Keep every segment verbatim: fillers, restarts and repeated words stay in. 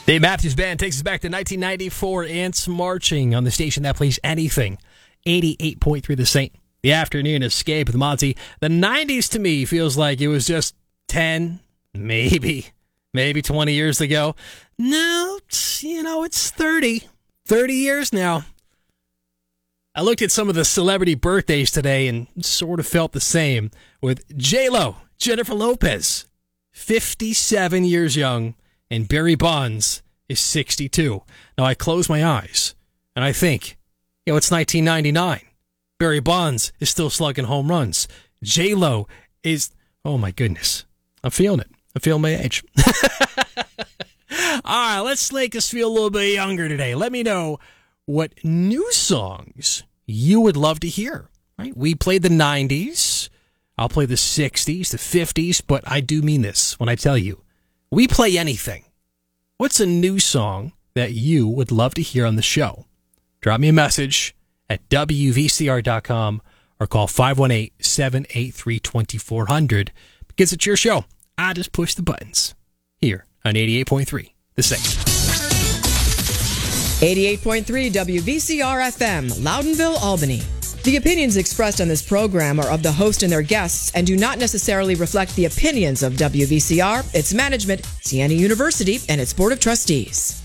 Dave Matthews Band takes us back to nineteen ninety-four. Ants Marching on the station that plays anything. eighty-eight point three The Saint. The Afternoon Escape with Monty. The nineties to me feels like it was just ten, maybe, maybe twenty years ago. No, you know, it's thirty. thirty years now. I looked at some of the celebrity birthdays today and sort of felt the same with J-Lo, Jennifer Lopez, fifty-seven years young. And Barry Bonds is sixty-two. Now, I close my eyes, and I think, you know, it's nineteen ninety-nine. Barry Bonds is still slugging home runs. J-Lo is, oh, my goodness. I'm feeling it. I'm feeling my age. All right, let's make us feel a little bit younger today. Let me know what new songs you would love to hear. Right? We played the nineties. I'll play the sixties, the fifties, but I do mean this when I tell you. We play anything. What's a new song that you would love to hear on the show? Drop me a message at W V C R dot com or call five one eight, seven eight three, two four zero zero because it's your show. I just push the buttons here on eighty-eight point three The Saint. eighty-eight point three W V C R F M, Loudonville, Albany. The opinions expressed on this program are of the host and their guests and do not necessarily reflect the opinions of W V C R, its management, Siena University, and its Board of Trustees.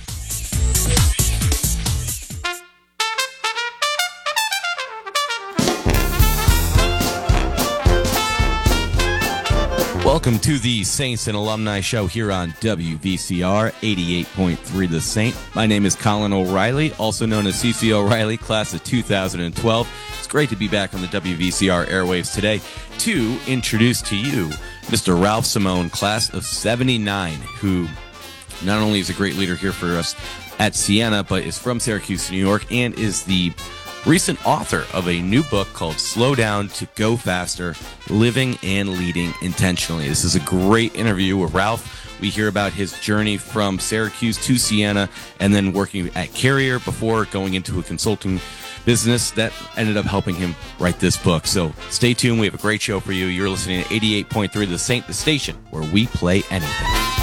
Welcome to the Saints and Alumni Show here on W V C R eighty-eight point three The Saint. My name is Colin O'Reilly, also known as C C O'Reilly, class of two thousand twelve. It's great to be back on the W V C R airwaves today to introduce to you Mister Ralph Simone, class of seventy-nine, who not only is a great leader here for us at Siena, but is from Syracuse, New York, and is the recent author of a new book called Slow Down to Go Faster, Living and Leading Intentionally. This is a great interview with Ralph. We hear about his journey from Syracuse to Siena and then working at Carrier before going into a consulting business that ended up helping him write this book. So stay tuned. We have a great show for you. You're listening to eighty-eight point three The Saint, the station where we play anything.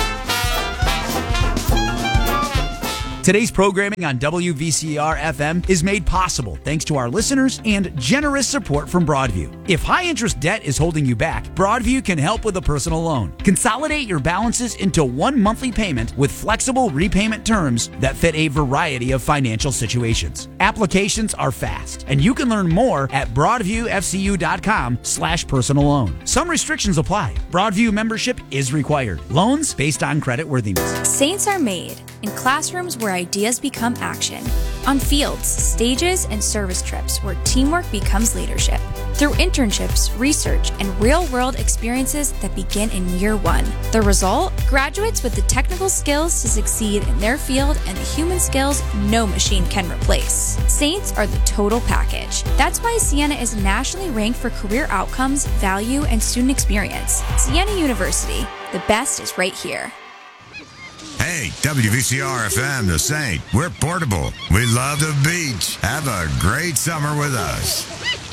Today's programming on W V C R F M is made possible thanks to our listeners and generous support from Broadview. If high-interest debt is holding you back, Broadview can help with a personal loan. Consolidate your balances into one monthly payment with flexible repayment terms that fit a variety of financial situations. Applications are fast, and you can learn more at broadviewfcu.com slash personal loan. Some restrictions apply. Broadview membership is required. Loans based on creditworthiness. Saints are made in classrooms where ideas become action, on fields, stages, and service trips where teamwork becomes leadership, through internships, research, and real-world experiences that begin in year one. The result? Graduates with the technical skills to succeed in their field and the human skills no machine can replace. Saints are the total package. That's why Siena is nationally ranked for career outcomes, value, and student experience. Siena University, the best is right here. Hey, W V C R F M, The Saint. We're portable. We love the beach. Have a great summer with us.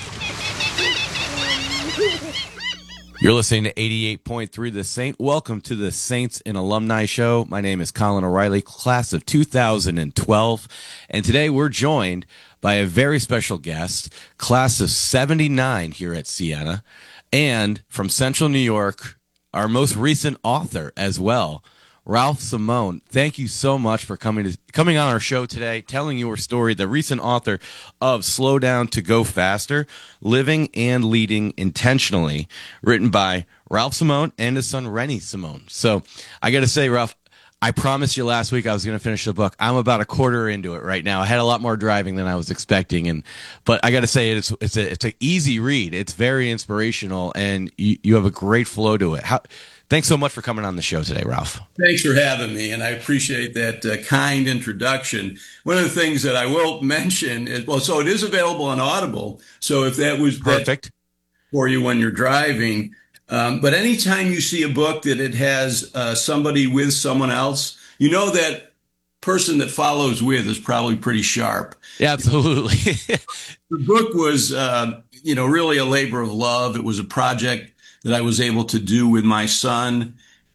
You're listening to eighty-eight point three The Saint. Welcome to the Saints and Alumni Show. My name is Colin O'Reilly, class of two thousand twelve. And today we're joined by a very special guest, class of seventy-nine here at Siena. And from Central New York, our most recent author as well, Ralph Simone. Thank you so much for coming to coming on our show today, telling your story, the recent author of Slow Down to Go Faster, Living and Leading Intentionally, written by Ralph Simone and his son, Rennie Simone. So I got to say, Ralph, I promised you last week I was going to finish the book. I'm about a quarter into it right now. I had a lot more driving than I was expecting, and but I got to say it's it's a, it's an easy read. It's very inspirational, and you, you have a great flow to it. How Thanks so much for coming on the show today, Ralph. Thanks for having me, and I appreciate that uh, kind introduction. One of the things that I will mention is, well, so it is available on Audible. So if that was perfect for you when you're driving, um, but anytime you see a book that it has uh, somebody with someone else, you know that person that follows with is probably pretty sharp. Yeah, absolutely. The book was, uh, you know, really a labor of love. It was a project that I was able to do with my son.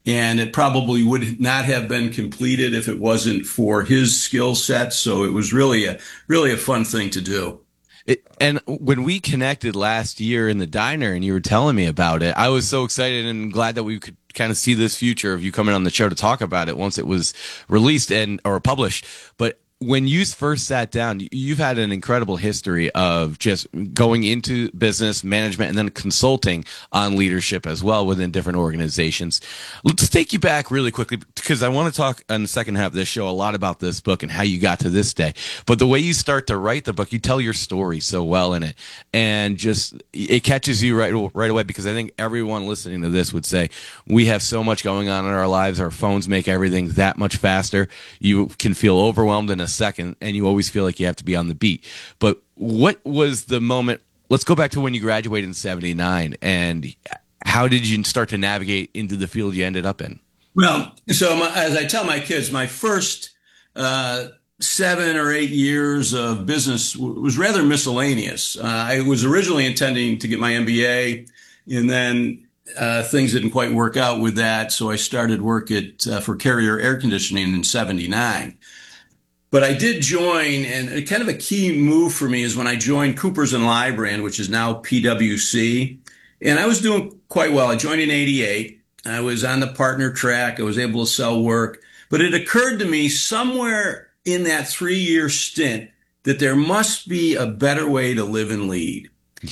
and it probably would not have been completed if it wasn't for his skill set. So it was really a really a fun thing to do. It, and when we connected last year in the diner and you were telling me about it, I was so excited and glad that we could kind of see this future of you coming on the show to talk about it once it was released and or published. But when you first sat down, you've had an incredible history of just going into business management and then consulting on leadership as well within different organizations. Let's take you back really quickly because I want to talk in the second half of this show a lot about this book and how you got to this day. But the way you start to write the book, you tell your story so well in it, and just it catches you right right away because I think everyone listening to this would say we have so much going on in our lives. Our phones make everything that much faster. You can feel overwhelmed in a second, and you always feel like you have to be on the beat. But what was the moment? Let's go back to when you graduated in seventy-nine, and how did you start to navigate into the field you ended up in? Well, so my, as I tell my kids, my first uh, seven or eight years of business w- was rather miscellaneous. Uh, I was originally intending to get my M B A, and then uh, things didn't quite work out with that, so I started work at uh, for Carrier Air Conditioning in seventy-nine. But I did join, and kind of a key move for me is when I joined Coopers and Lybrand, which is now P W C. And I was doing quite well. I joined in eighty-eight. I was on the partner track. I was able to sell work. But it occurred to me somewhere in that three-year stint that there must be a better way to live and lead.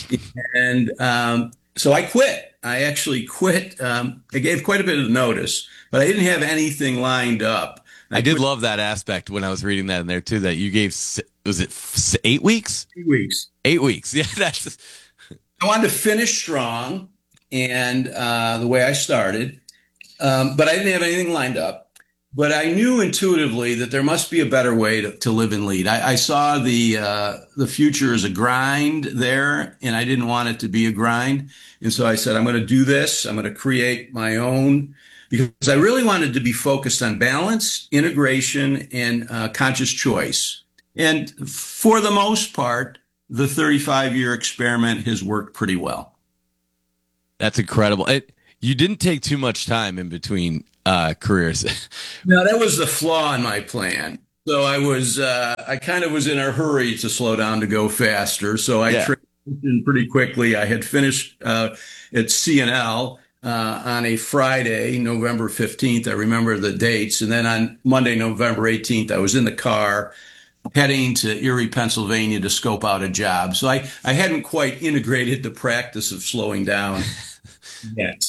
And um, so I quit. I actually quit. Um, I gave quite a bit of notice, but I didn't have anything lined up. I did love that aspect when I was reading that in there too, that you gave, was it eight weeks? Eight weeks. Eight weeks. Yeah. That's just... I wanted to finish strong and uh, the way I started, um, but I didn't have anything lined up. But I knew intuitively that there must be a better way to, to live and lead. I, I saw the uh, the future as a grind there, and I didn't want it to be a grind. And so I said, I'm going to do this. I'm going to create my own, because I really wanted to be focused on balance, integration, and uh, conscious choice. And for the most part, the thirty-five year experiment has worked pretty well. That's incredible. It, you didn't take too much time in between uh, careers. No, that was the flaw in my plan. So I was, uh, I kind of was in a hurry to slow down to go faster. So I Yeah. transitioned pretty quickly. I had finished uh, at C N L uh, on a Friday, November fifteenth. I remember the dates. And then on Monday, November eighteenth, I was in the car heading to Erie, Pennsylvania to scope out a job. So I, I hadn't quite integrated the practice of slowing down yet.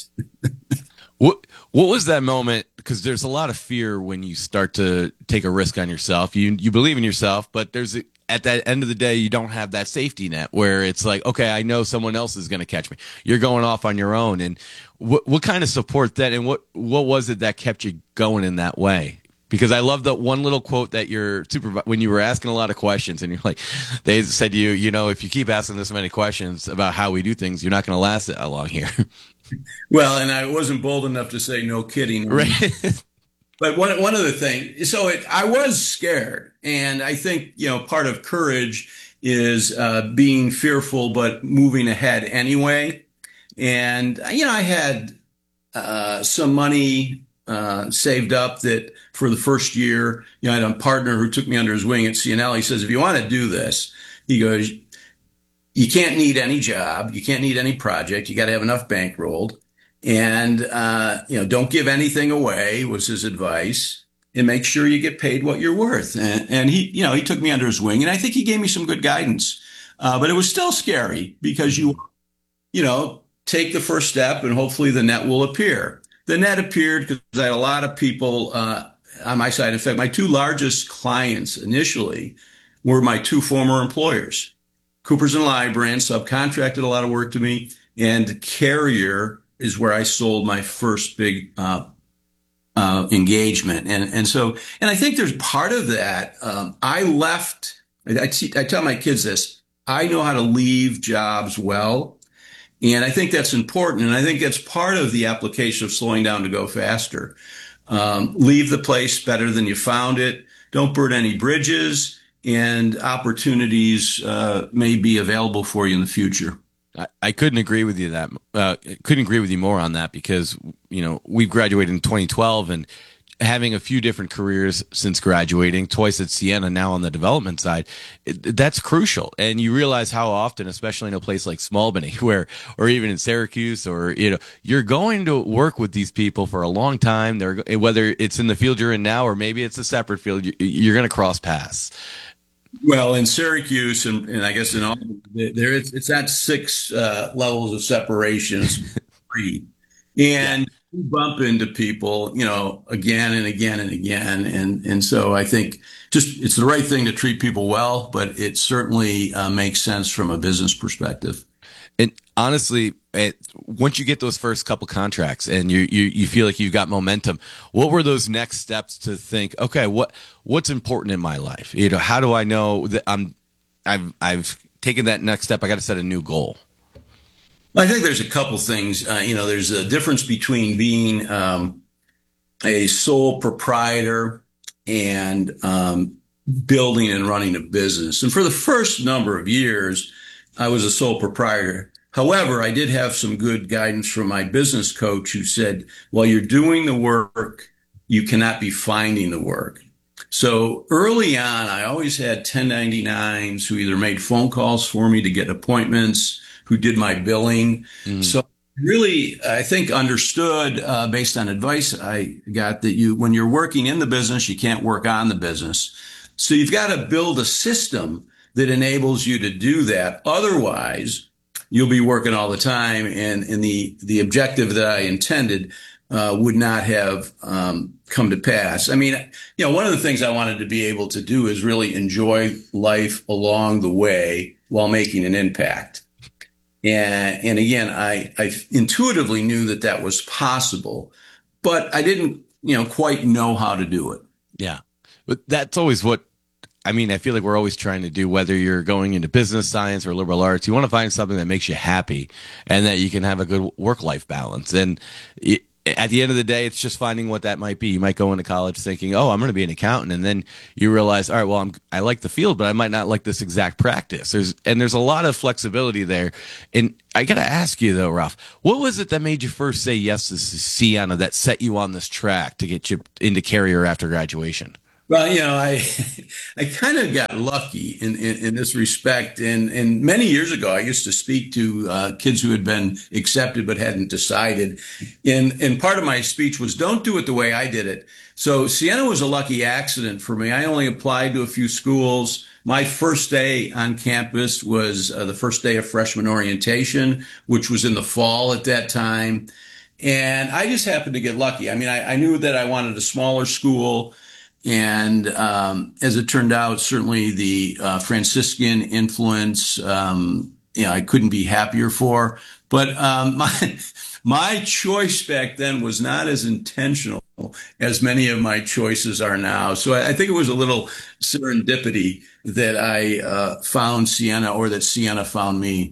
What what was that moment? Because there's a lot of fear when you start to take a risk on yourself. You you believe in yourself, but there's a, at that end of the day, you don't have that safety net where it's like, okay, I know someone else is going to catch me. You're going off on your own. And what what kind of support that, and what what was it that kept you going in that way? Because I love that one little quote that your supervisor, when you were asking a lot of questions and you're like, they said to you, you know, if you keep asking this many questions about how we do things, you're not going to last that long here. Well, and I wasn't bold enough to say no kidding. Right. But one one other thing, so it, I was scared, and I think, you know, part of courage is uh, being fearful but moving ahead anyway. And you know, I had uh, some money uh, saved up that for the first year. You know, I had a partner who took me under his wing at C N L. He says, if you want to do this, he goes, you can't need any job, you can't need any project, you got to have enough bankrolled. And, uh, you know, don't give anything away was his advice, and make sure you get paid what you're worth. And, and he, you know, he took me under his wing, and I think he gave me some good guidance. Uh, but it was still scary because you, you know, take the first step and hopefully the net will appear. The net appeared because I had a lot of people, uh, on my side. In fact, my two largest clients initially were my two former employers. Coopers and Lybrand subcontracted a lot of work to me, and Carrier is where I sold my first big uh, uh, engagement. And and so, and I think there's part of that. Um, I left, I, I, I tell my kids this, I know how to leave jobs well. And I think that's important. And I think that's part of the application of slowing down to go faster. Um, leave the place better than you found it. Don't burn any bridges, and opportunities uh, may be available for you in the future. I, I couldn't agree with you that uh, couldn't agree with you more on that because you know we graduated in twenty twelve and having a few different careers since graduating, twice at Siena, now on the development side, it, that's crucial. And you realize how often, especially in a place like Smallbany, where, or even in Syracuse, or, you know, you're going to work with these people for a long time. They're, whether it's in the field you're in now, or maybe it's a separate field, you're going to cross paths. Well, in Syracuse, and, and I guess in all, there it's, it's at six uh, levels of separation, three. And yeah. You bump into people, you know, again and again and again. And, and so I think just it's the right thing to treat people well, but it certainly uh, makes sense from a business perspective. And honestly, it, once you get those first couple contracts and you, you, you feel like you've got momentum, what were those next steps to think, okay, what, what's important in my life? You know, how do I know that I'm, I've, I've taken that next step? I got to set a new goal. I think there's a couple things. Uh, you know, there's a difference between being um, a sole proprietor and um, building and running a business. And for the first number of years, I was a sole proprietor. However, I did have some good guidance from my business coach who said, while you're doing the work, you cannot be finding the work. So early on, I always had ten ninety-nines who either made phone calls for me to get appointments, who did my billing. Mm. So really, I think understood uh, based on advice I got that you, when you're working in the business, you can't work on the business. So you've got to build a system that enables you to do that. Otherwise, you'll be working all the time, and, and the, the objective that I intended uh, would not have um, come to pass. I mean, you know, one of the things I wanted to be able to do is really enjoy life along the way while making an impact. And, and again, I, I intuitively knew that that was possible, but I didn't, you know, quite know how to do it. Yeah. But that's always what, I mean, I feel like we're always trying to do, whether you're going into business science or liberal arts, you want to find something that makes you happy and that you can have a good work-life balance. And it, at the end of the day, it's just finding what that might be. You might go into college thinking, oh, I'm going to be an accountant. And then you realize, all right, well, I'm, I like the field, but I might not like this exact practice. There's, and there's a lot of flexibility there. And I got to ask you though, Ralph, what was it that made you first say yes to Siena, that set you on this track to get you into Carrier after graduation? Well, you know, I I kind of got lucky in, in, in this respect. And, and many years ago, I used to speak to uh, kids who had been accepted but hadn't decided. And, and part of my speech was, don't do it the way I did it. So Siena was a lucky accident for me. I only applied to a few schools. My first day on campus was uh, the first day of freshman orientation, which was in the fall at that time. And I just happened to get lucky. I mean, I, I knew that I wanted a smaller school. And um, as it turned out, certainly the uh, Franciscan influence, um, you know, I couldn't be happier for. But um, my my choice back then was not as intentional as many of my choices are now. So I, I think it was a little serendipity that I uh, found Siena, or that Siena found me.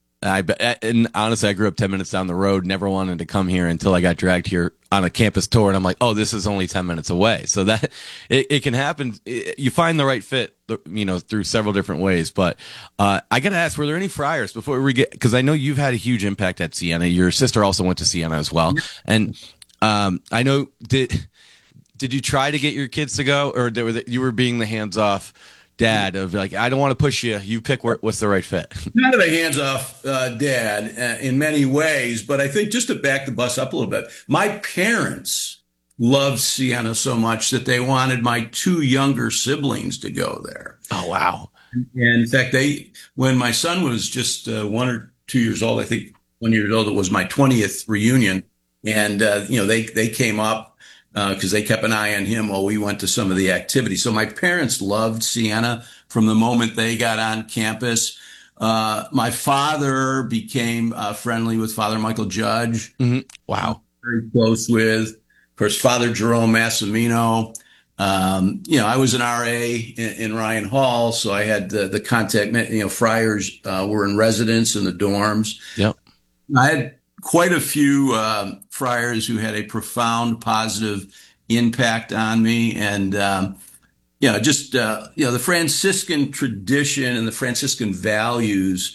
I and honestly, I grew up ten minutes down the road. Never wanted to come here until I got dragged here on a campus tour, and I'm like, oh, this is only ten minutes away. So that it, it can happen. It, you find the right fit, you know, through several different ways. But uh, I got to ask, were there any Friars before we get? Because I know you've had a huge impact at Siena. Your sister also went to Siena as well, and um, I know did did you try to get your kids to go, or were the, you were being the hands off dad of like, I don't want to push you. You pick where, what's the right fit. Kind of a hands-off uh, dad uh, in many ways, but I think just to back the bus up a little bit, my parents loved Siena so much that they wanted my two younger siblings to go there. Oh, wow. And in fact, they, when my son was just uh, one or two years old, I think one year old, it was my twentieth reunion. And, uh, you know, they, they came up because uh, they kept an eye on him while we went to some of the activities. So my parents loved Siena from the moment they got on campus. Uh, my father became uh, friendly with Father Michael Judge. Mm-hmm. Wow. Very close with, of course, Father Jerome Massimino. Um, you know, I was an R A in, in Ryan Hall, so I had the, the contact, you know, friars uh, were in residence in the dorms. Yep. I had quite a few uh, friars who had a profound positive impact on me. And, um, you know, just, uh, you know, the Franciscan tradition and the Franciscan values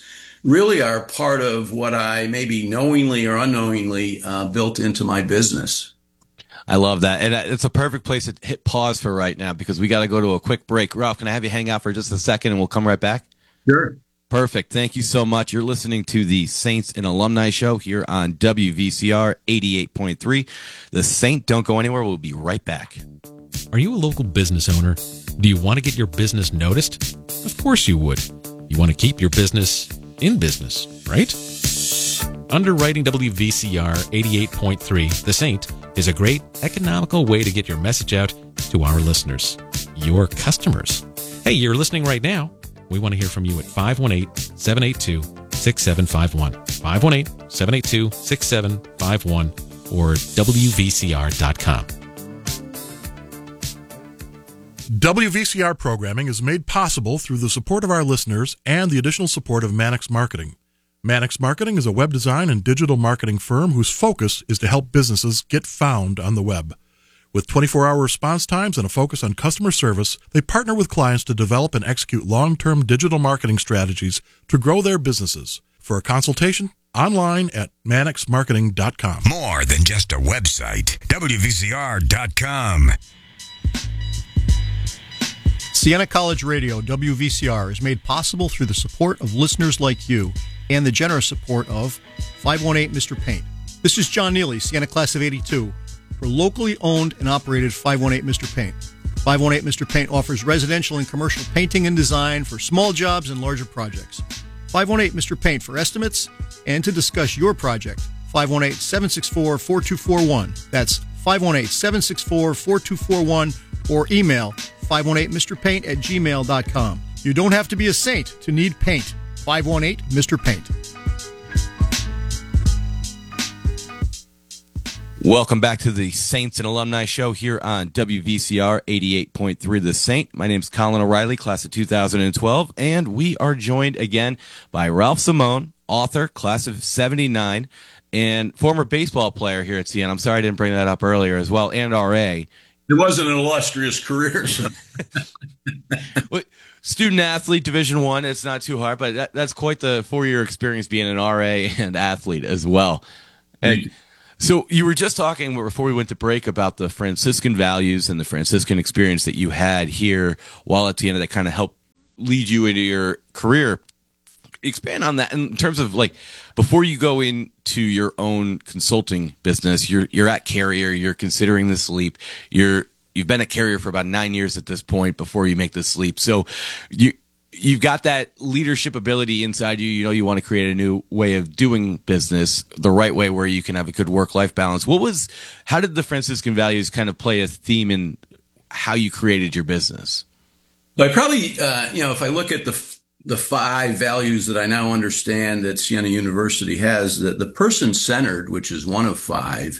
really are part of what I maybe knowingly or unknowingly uh, built into my business. I love that. And it's a perfect place to hit pause for right now because we got to go to a quick break. Ralph, can I have you hang out for just a second and we'll come right back? Sure. Perfect. Thank you so much. You're listening to the Saints and Alumni Show here on W V C R eighty-eight point three. The Saint, don't go anywhere. We'll be right back. Are you a local business owner? Do you want to get your business noticed? Of course you would. You want to keep your business in business, right? Underwriting W V C R eighty-eight point three, The Saint, is a great economical way to get your message out to our listeners, your customers. Hey, you're listening right now. We want to hear from you at five one eight, seven eight two, six seven five one, five one eight, seven eight two, six seven five one, or W V C R dot com. W V C R programming is made possible through the support of our listeners and the additional support of Mannix Marketing. Mannix Marketing is a web design and digital marketing firm whose focus is to help businesses get found on the web. With twenty-four hour response times and a focus on customer service, they partner with clients to develop and execute long-term digital marketing strategies to grow their businesses. For a consultation, online at mannix marketing dot com. More than just a website. W V C R dot com. Siena College Radio, W V C R, is made possible through the support of listeners like you and the generous support of five one eight Mister Paint. This is John Neely, Siena Class of eighty-two, for locally owned and operated five one eight Mister Paint. five one eight Mister Paint offers residential and commercial painting and design for small jobs and larger projects. five one eight Mister Paint for estimates and to discuss your project. five one eight, seven six four, four two four one. That's five one eight, seven six four, four two four one or email five one eight Mister Paint at gmail dot com. You don't have to be a saint to need paint. five one eight Mister Paint. Welcome back to the Saints and Alumni Show here on W V C R eighty-eight point three The Saint. My name's Colin O'Reilly, class of two thousand twelve, and we are joined again by Ralph Simone, author, class of seventy-nine, and former baseball player here at C N. I'm sorry I didn't bring that up earlier as well, and R A. It wasn't an illustrious career. So. Student athlete, Division One. It's not too hard, but that, that's quite the four-year experience being an R A and athlete as well. And so you were just talking before we went to break about the Franciscan values and the Franciscan experience that you had here while at the end of that kind of helped lead you into your career. Expand on that in terms of like before you go into your own consulting business, you're you're at Carrier, you're considering this leap. You're you've been at Carrier for about nine years at this point before you make this leap. So you you've got that leadership ability inside you. You know you want to create a new way of doing business, the right way where you can have a good work-life balance. What was how did the Franciscan values kind of play a theme in how you created your business? I probably uh, you know if I look at the the five values that I now understand that Siena University has, that the person-centered, which is one of five,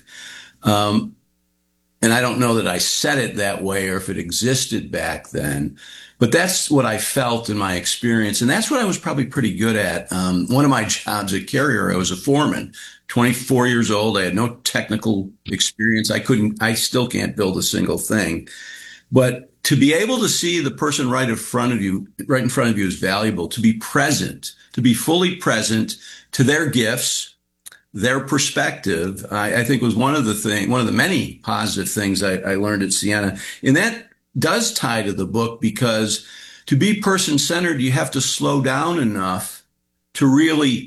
um, and I don't know that I said it that way or if it existed back then, but that's what I felt in my experience, and that's what I was probably pretty good at. Um, one of my jobs at Carrier, I was a foreman, twenty-four years old. I had no technical experience. I couldn't, I still can't build a single thing, but to be able to see the person right in front of you, right in front of you is valuable. To be present, to be fully present to their gifts, their perspective, I, I think was one of the thing, one of the many positive things I, I learned at Siena. And that does tie to the book because to be person-centered, you have to slow down enough to really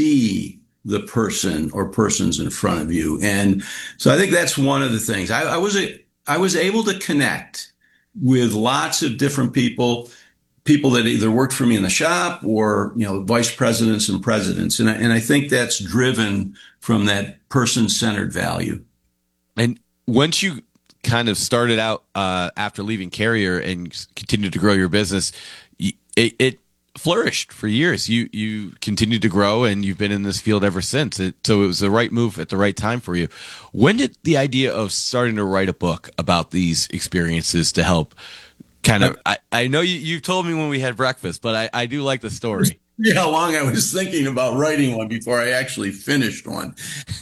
see the person or persons in front of you. And so I think that's one of the things. I, I was a, I was able to connect with lots of different people, people that either worked for me in the shop or, you know, vice presidents and presidents. And I, and I think that's driven from that person-centered value. And once you kind of started out uh, after leaving Carrier and continued to grow your business, it, it flourished for years. You you continued to grow, and you've been in this field ever since. It, so it was the right move at the right time for you. When did the idea of starting to write a book about these experiences to help kind of, I, I know you, you told me when we had breakfast, but I, I do like the story. Yeah, how long I was thinking about writing one before I actually finished one.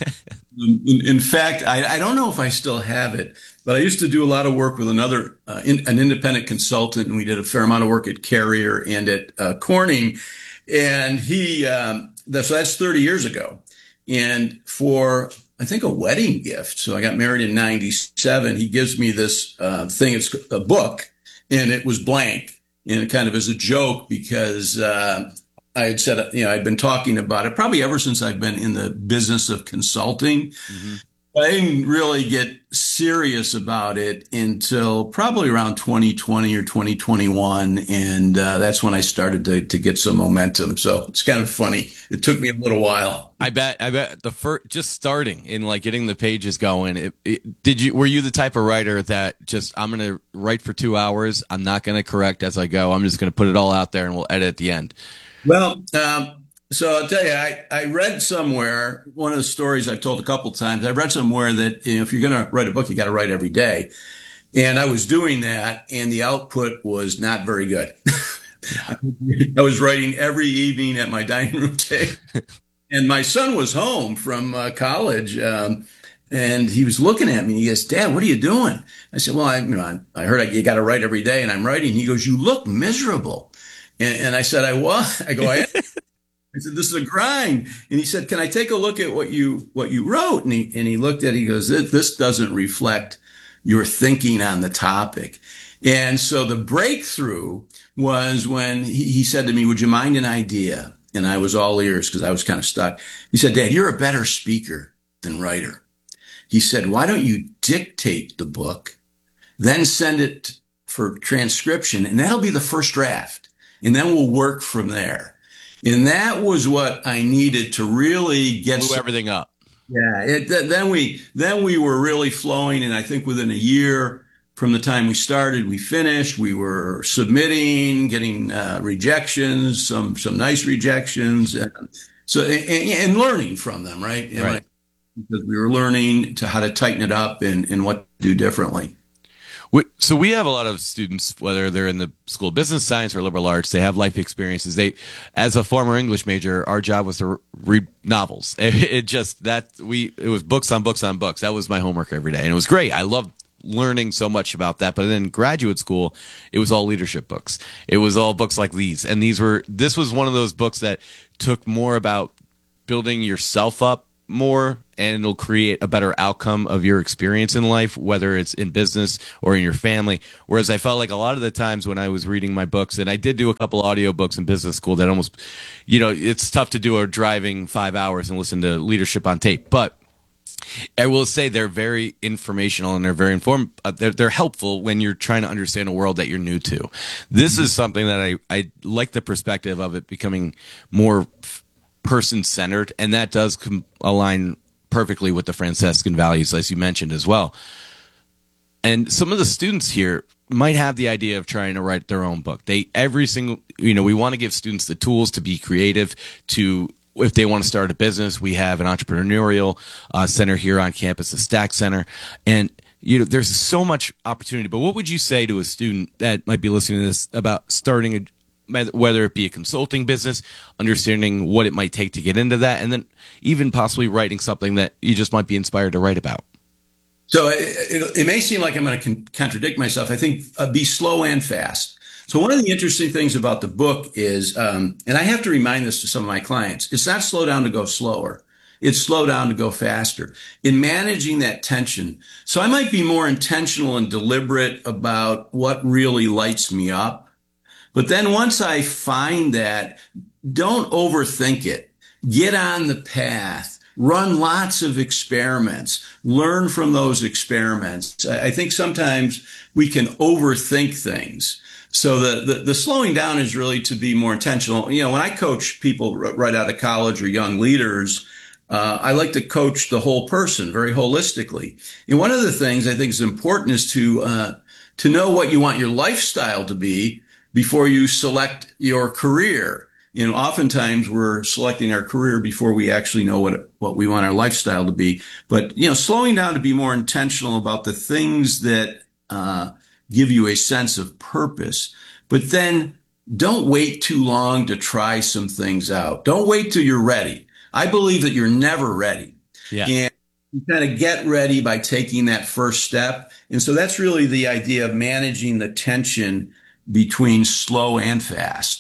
in, in fact, I, I don't know if I still have it, but I used to do a lot of work with another, uh, in, an independent consultant, and we did a fair amount of work at Carrier and at uh, Corning. And he, um, so that's thirty years ago. And for, I think, a wedding gift, so I got married in ninety-seven, he gives me this uh, thing. It's a book, and it was blank, and it kind of as a joke because uh, I had said, you know, I'd been talking about it probably ever since I've been in the business of consulting. Mm-hmm. I didn't really get serious about it until probably around twenty twenty or twenty twenty-one. And uh, that's when I started to, to get some momentum. So it's kind of funny. It took me a little while. I bet, I bet the first, just starting in like getting the pages going. It, it, did you, were you the type of writer that just, I'm going to write for two hours. I'm not going to correct as I go. I'm just going to put it all out there and we'll edit at the end. Well, um, So I'll tell you, I, I read somewhere, one of the stories I've told a couple of times, I read somewhere that, you know, if you're going to write a book, you got to write every day. And I was doing that, and the output was not very good. I was writing every evening at my dining room table. And my son was home from uh, college, um, and he was looking at me, and he goes, "Dad, what are you doing?" I said, "Well, I, you know, I, I heard I, you got to write every day, and I'm writing." He goes, "You look miserable." And, and I said, "I was." I go, "I am." I said, "This is a grind." And he said, "Can I take a look at what you what you wrote?" And he and he looked at it. He goes, "This doesn't reflect your thinking on the topic." And so the breakthrough was when he, he said to me, "Would you mind an idea?" And I was all ears because I was kind of stuck. He said, "Dad, you're a better speaker than writer." He said, "Why don't you dictate the book, then send it for transcription, and that'll be the first draft, and then we'll work from there." And that was what I needed to really get Blew everything up. Yeah. It, th- then we, then we were really flowing. And I think within a year from the time we started, we finished, we were submitting, getting uh, rejections, some, some nice rejections. And so, and, and learning from them, right? And right. I, because we were learning to how to tighten it up and, and what to do differently. So we have a lot of students, whether they're in the School of Business Science or liberal arts, they have life experiences. They, as a former English major, our job was to read novels. It, it just that we it was books on books on books. That was my homework every day, and it was great. I loved learning so much about that. But then in graduate school, it was all leadership books. It was all books like these, and these were this was one of those books that took more about building yourself up more, and it'll create a better outcome of your experience in life, whether it's in business or in your family. Whereas I felt like a lot of the times when I was reading my books, and I did do a couple audiobooks in business school that almost, you know, it's tough to do a driving five hours and listen to leadership on tape. But I will say they're very informational and they're very informed. Uh, they're, they're helpful when you're trying to understand a world that you're new to. This mm-hmm. is something that I, I like the perspective of it becoming more person-centered, and that does com- align perfectly with the Franciscan values, as you mentioned as well. And some of the students here might have the idea of trying to write their own book. They every single, you know, we want to give students the tools to be creative, to if they want to start a business. We have an entrepreneurial uh, center here on campus, the Stack Center, and you know, there's so much opportunity. But what would you say to a student that might be listening to this about starting a whether it be a consulting business, understanding what it might take to get into that, and then even possibly writing something that you just might be inspired to write about? So it, it, it may seem like I'm going to con- contradict myself. I think uh, be slow and fast. So one of the interesting things about the book is, um, and I have to remind this to some of my clients, it's not slow down to go slower. It's slow down to go faster in managing that tension. So I might be more intentional and deliberate about what really lights me up. But then once I find that, don't overthink it. Get on the path. Run lots of experiments. Learn from those experiments. I think sometimes we can overthink things. So the, the, the slowing down is really to be more intentional. You know, when I coach people right out of college or young leaders, uh, I like to coach the whole person very holistically. And one of the things I think is important is to uh, to know what you want your lifestyle to be before you select your career. You know, oftentimes we're selecting our career before we actually know what, what we want our lifestyle to be. But, you know, slowing down to be more intentional about the things that, uh, give you a sense of purpose. But then don't wait too long to try some things out. Don't wait till you're ready. I believe that you're never ready. Yeah. And you kind of get ready by taking that first step. And so that's really the idea of managing the tension between slow and fast.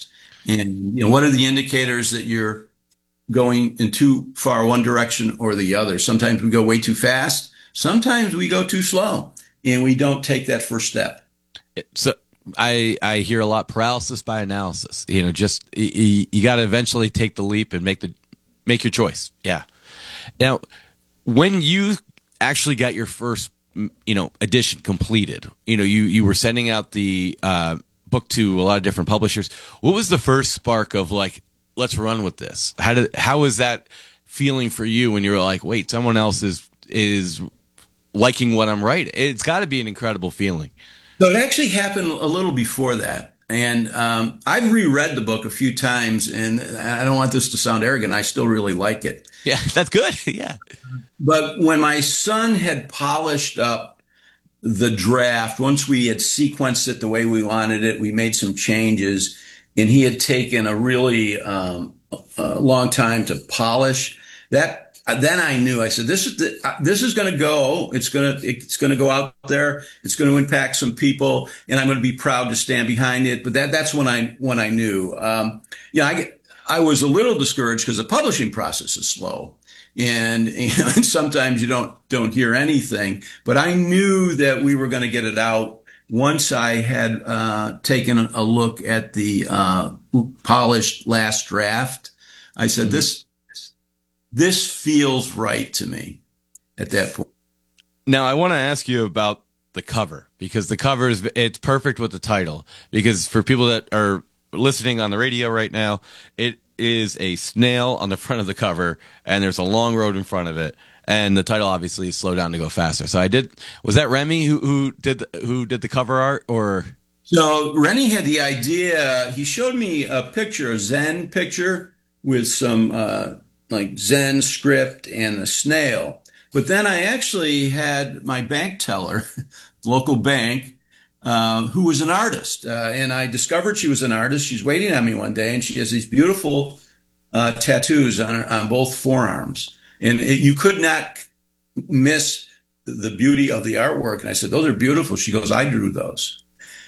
And, you know, what are the indicators that you're going in too far one direction or the other? Sometimes we go way too fast. Sometimes we go too slow and we don't take that first step. So I, I hear a lot paralysis by analysis. You know, just you, you got to eventually take the leap and make the make your choice. Yeah. Now, when you actually got your first, you know, edition completed, you know, you, you were sending out the uh, book to a lot of different publishers. What was the first spark of like, let's run with this? How did how was that feeling for you when you were like, wait, someone else is is liking what I'm writing? It's got to be an incredible feeling. So it actually happened a little before that. And um, I've reread the book a few times, and I don't want this to sound arrogant. I still really like it. Yeah, that's good. Yeah. But when my son had polished up the draft, once we had sequenced it the way we wanted it, we made some changes, and he had taken a really um, a long time to polish that. Then I knew. I said, "This is the, this is going to go. It's going to it's going to go out there. It's going to impact some people, and I'm going to be proud to stand behind it." But that that's when I when I knew. Um, yeah, I I was a little discouraged because the publishing process is slow, and, you know, and sometimes you don't don't hear anything. But I knew that we were going to get it out once I had uh, taken a look at the uh, polished last draft. I said, "This." This feels right to me at that point. Now, I want to ask you about the cover, because the cover is it's perfect with the title. Because for people that are listening on the radio right now, it is a snail on the front of the cover, and there's a long road in front of it. And the title obviously is "Slow Down to Go Faster." So I did. Was that Remy who who did the, who did the cover art, or? So Rennie had the idea. He showed me a picture, a Zen picture with some. Uh, like Zen script and a snail. But then I actually had my bank teller, local bank, uh, who was an artist. Uh, and I discovered she was an artist. She's waiting on me one day, and she has these beautiful uh, tattoos on, on both forearms. And it, you could not miss the beauty of the artwork. And I said, "Those are beautiful." She goes, "I drew those."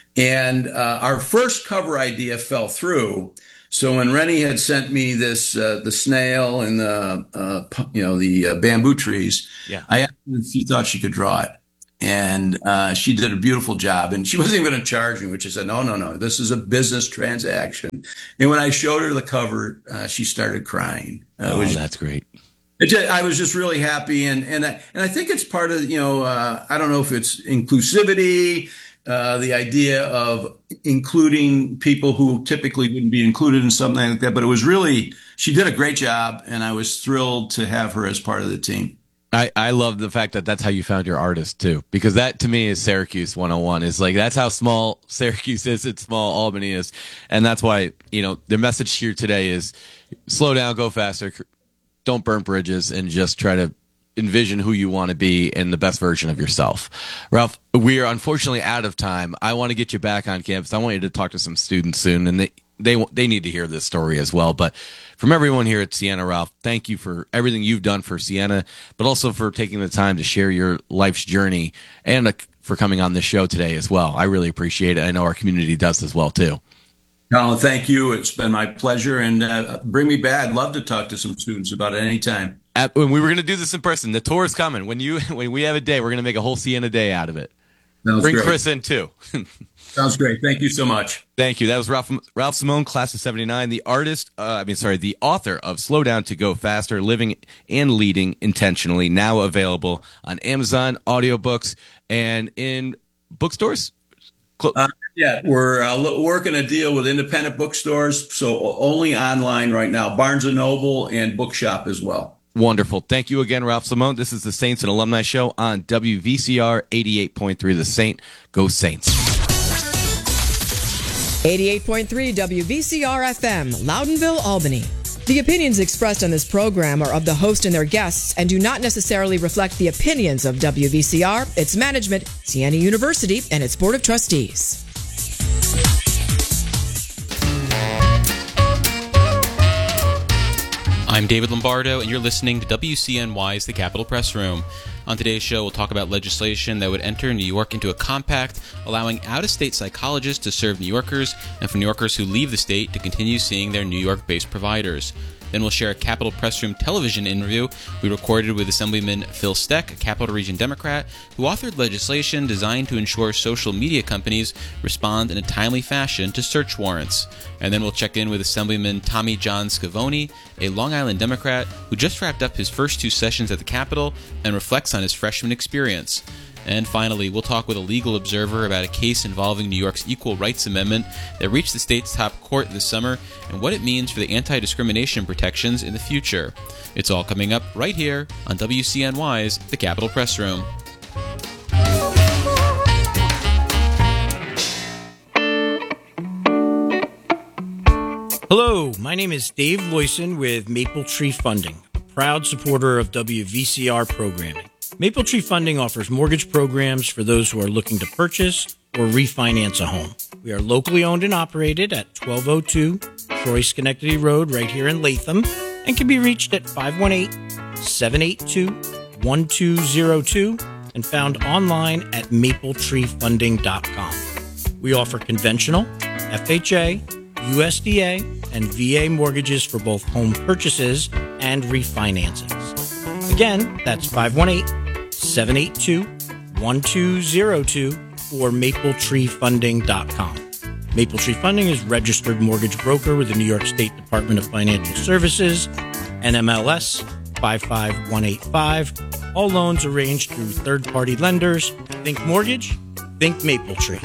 And uh, our first cover idea fell through. So when Rennie had sent me this, uh, the snail and the, uh, you know, the uh, bamboo trees, yeah. I asked her if she thought she could draw it. And uh, she did a beautiful job. And she wasn't even going to charge me, which I said, no, no, no, this is a business transaction. And when I showed her the cover, uh, she started crying. Uh, oh, which, that's great. It just, I was just really happy. And, and, I, and I think it's part of, you know, uh, I don't know if it's inclusivity, Uh, the idea of including people who typically wouldn't be included in something like that. But it was really, she did a great job, and I was thrilled to have her as part of the team. I, I love the fact that that's how you found your artist, too, because that, to me, is Syracuse one oh one. Is like, that's how small Syracuse is, it's small Albany is. And that's why, you know, the message here today is slow down, go faster, don't burn bridges, and just try to envision who you want to be and the best version of yourself. Ralph, we are unfortunately out of time. I want to get you back on campus. I want you to talk to some students soon, and they they they need to hear this story as well. But from everyone here at Siena, Ralph, thank you for everything you've done for Siena, but also for taking the time to share your life's journey, and uh, for coming on this show today as well. I really appreciate it. I know our community does as well, too. Colin, thank you. It's been my pleasure, and uh, bring me back. I'd love to talk to some students about it anytime. At, when we were going to do this in person, the tour is coming. When you when we have a day, we're going to make a whole Siena day out of it. Sounds Bring great. Chris in too. Sounds great. Thank you so much. Thank you. That was Ralph Ralph Simone, class of seventy-nine, the artist. Uh, I mean, sorry, the author of "Slow Down to Go Faster: Living and Leading Intentionally." Now available on Amazon, audiobooks, and in bookstores. Uh, yeah, we're uh, working a deal with independent bookstores, so only online right now. Barnes and Noble and Bookshop as well. Wonderful. Thank you again, Ralph Simone. This is the Saints and Alumni Show on W V C R eighty-eight point three The Saint. Go Saints. eighty-eight point three W V C R F M, Loudonville, Albany. The opinions expressed on this program are of the host and their guests and do not necessarily reflect the opinions of W V C R, its management, Siena University, and its Board of Trustees. I'm David Lombardo, and you're listening to W C N Y's The Capitol Press Room. On today's show, we'll talk about legislation that would enter New York into a compact allowing out-of-state psychologists to serve New Yorkers, and for New Yorkers who leave the state to continue seeing their New York-based providers. Then we'll share a Capitol Press Room television interview we recorded with Assemblyman Phil Steck, a Capitol Region Democrat, who authored legislation designed to ensure social media companies respond in a timely fashion to search warrants. And then we'll check in with Assemblyman Tommy John Scavone, a Long Island Democrat who just wrapped up his first two sessions at the Capitol and reflects on his freshman experience. And finally, we'll talk with a legal observer about a case involving New York's Equal Rights Amendment that reached the state's top court this summer and what it means for the anti-discrimination protections in the future. It's all coming up right here on W C N Y's The Capitol Press Room. Hello, my name is Dave Loyson with Maple Tree Funding, a proud supporter of W V C R programming. Maple Tree Funding offers mortgage programs for those who are looking to purchase or refinance a home. We are locally owned and operated at twelve oh two Troy Schenectady Road right here in Latham and can be reached at five one eight, seven eight two, one two zero two and found online at maple tree funding dot com. We offer conventional, F H A, U S D A, and V A mortgages for both home purchases and refinancings. Again, that's five one eight, seven eight two, one two zero two or maple tree funding dot com. Maple Tree Funding is registered mortgage broker with the New York State Department of Financial Services, N M L S five five one eight five. All loans arranged through third-party lenders. Think mortgage, think Maple Tree.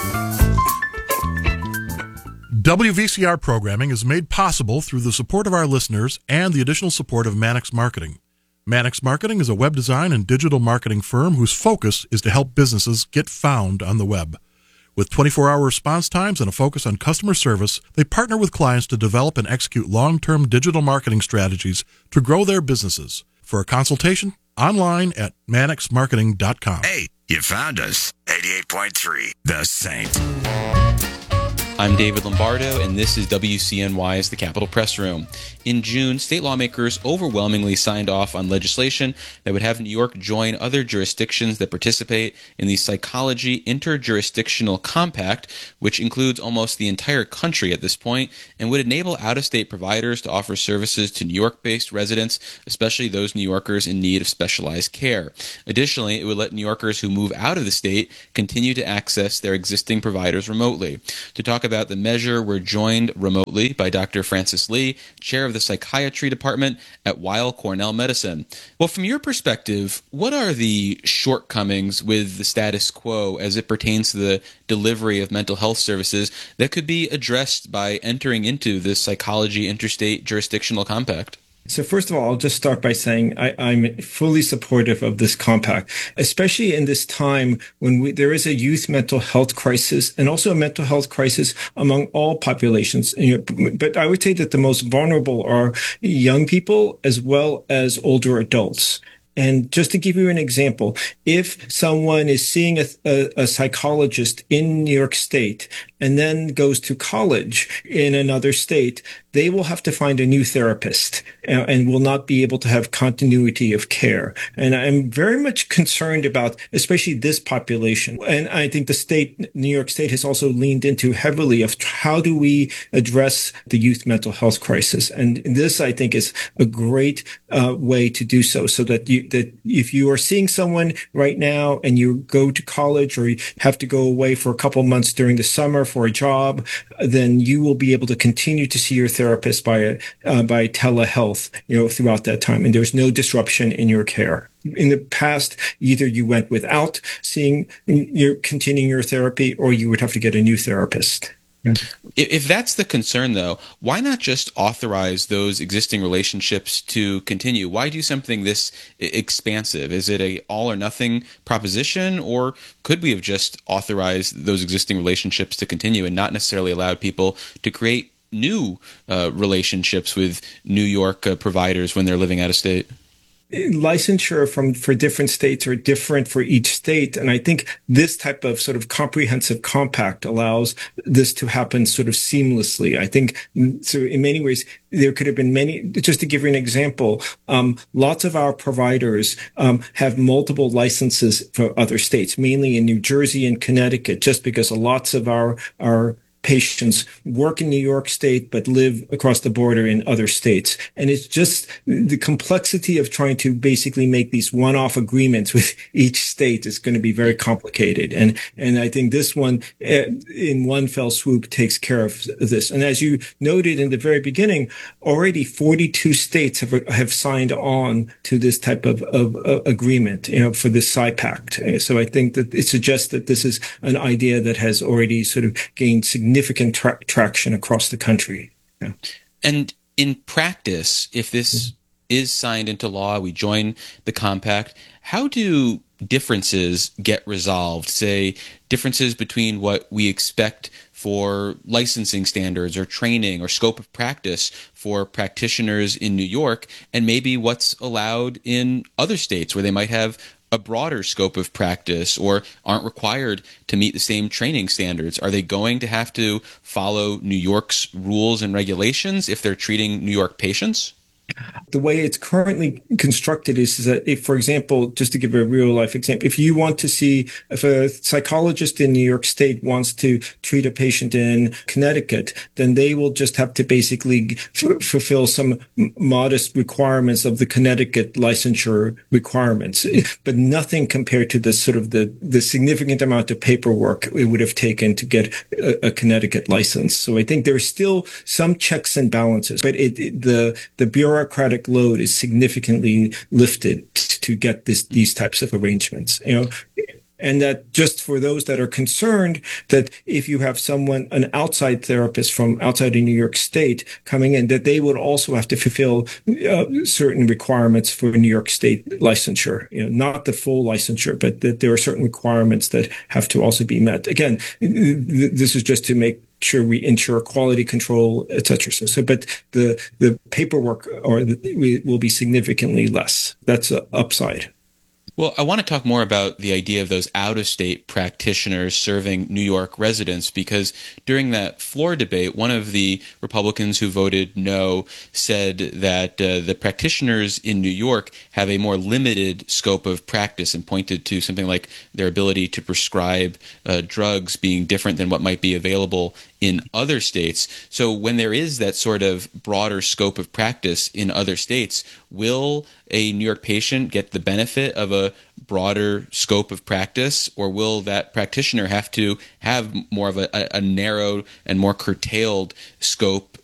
W V C R programming is made possible through the support of our listeners and the additional support of Mannix Marketing. Mannix Marketing is a web design and digital marketing firm whose focus is to help businesses get found on the web. With twenty-four hour response times and a focus on customer service, they partner with clients to develop and execute long-term digital marketing strategies to grow their businesses. For a consultation, online at mannix marketing dot com. Hey, you found us. eighty-eight point three, The Saint. I'm David Lombardo, and this is W C N Y's The Capitol Press Room. In June, state lawmakers overwhelmingly signed off on legislation that would have New York join other jurisdictions that participate in the Psychology Interjurisdictional Compact, which includes almost the entire country at this point, and would enable out-of-state providers to offer services to New York-based residents, especially those New Yorkers in need of specialized care. Additionally, it would let New Yorkers who move out of the state continue to access their existing providers remotely. To talk about the measure, we're joined remotely by Doctor Francis Lee, chair of the Psychiatry Department at Weill Cornell Medicine. Well, from your perspective, what are the shortcomings with the status quo as it pertains to the delivery of mental health services that could be addressed by entering into this Psychology Interstate Jurisdictional Compact? So first of all, I'll just start by saying I, I'm fully supportive of this compact, especially in this time when we, there is a youth mental health crisis and also a mental health crisis among all populations. You know, but I would say that the most vulnerable are young people as well as older adults. And just to give you an example, if someone is seeing a, a, a psychologist in New York State and then goes to college in another state, they will have to find a new therapist and, and will not be able to have continuity of care. And I'm very much concerned about especially this population. And I think the state, New York State, has also leaned into heavily of how do we address the youth mental health crisis. And this, I think, is a great uh, way to do so, so that you that if you are seeing someone right now and you go to college or you have to go away for a couple months during the summer for a job, then you will be able to continue to see your therapist by uh, by telehealth, you know, throughout that time, and there's no disruption in your care. In the past, either you went without seeing your continuing your therapy, or you would have to get a new therapist. If that's the concern, though, why not just authorize those existing relationships to continue? Why do something this expansive? Is it a all or nothing proposition, or could we have just authorized those existing relationships to continue and not necessarily allowed people to create new uh, relationships with New York uh, providers when they're living out of state? licensure from for different states are different for each state. And I think this type of sort of comprehensive compact allows this to happen sort of seamlessly. I think so in many ways, there could have been many, just to give you an example, um, lots of our providers um, have multiple licenses for other states, mainly in New Jersey and Connecticut, just because lots of our, our patients work in New York State but live across the border in other states. And it's just the complexity of trying to basically make these one-off agreements with each state is going to be very complicated. And and I think this one, in one fell swoop, takes care of this. And as you noted in the very beginning, already forty-two states have have signed on to this type of, of, of agreement, you know, for the S I PACT. So I think that it suggests that this is an idea that has already sort of gained significant significant tra- traction across the country. Yeah. And in practice, if this mm-hmm. is signed into law, we join the compact, how do differences get resolved? Say, differences between what we expect for licensing standards or training or scope of practice for practitioners in New York, and maybe what's allowed in other states where they might have a broader scope of practice or aren't required to meet the same training standards? Are they going to have to follow New York's rules and regulations if they're treating New York patients? The way it's currently constructed is that if, for example, just to give a real life example, if you want to see, if a psychologist in New York State wants to treat a patient in Connecticut, then they will just have to basically f- fulfill some modest requirements of the Connecticut licensure requirements, but nothing compared to the sort of the, the significant amount of paperwork it would have taken to get a, a Connecticut license. So I think there's still some checks and balances, but it, it the, the bureau bureaucratic load is significantly lifted to get this these types of arrangements, you know, and that just for those that are concerned that if you have someone, an outside therapist from outside of New York State coming in, that they would also have to fulfill uh, certain requirements for New York State licensure, you know, not the full licensure, but that there are certain requirements that have to also be met. Again, th- this is just to make sure we ensure quality control, et cetera. So, so but the the paperwork or the, will be significantly less. That's an upside. Well, I want to talk more about the idea of those out-of-state practitioners serving New York residents, because during that floor debate, one of the Republicans who voted no said that uh, the practitioners in New York have a more limited scope of practice, and pointed to something like their ability to prescribe uh, drugs being different than what might be available in other states. So when there is that sort of broader scope of practice in other states, will a New York patient get the benefit of a broader scope of practice, or will that practitioner have to have more of a, a narrow and more curtailed scope